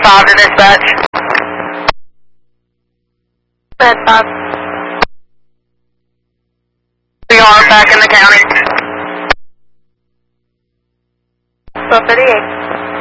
5 to dispatch. Bed 5. We are back in the county. 12:38.